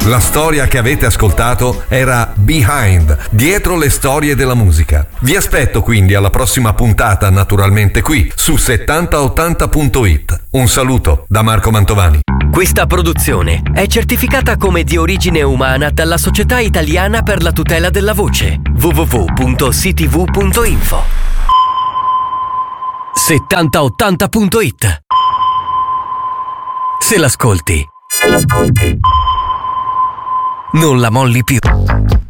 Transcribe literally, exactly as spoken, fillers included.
La storia che avete ascoltato era Behind, dietro le storie della musica. Vi aspetto quindi alla prossima puntata, naturalmente qui, su settanta ottanta punto it. Un saluto da Marco Mantovani. Questa produzione è certificata come di origine umana dalla Società Italiana per la tutela della voce. w w w punto c t v punto info. settanta ottanta punto it. Se l'ascolti, non la molli più.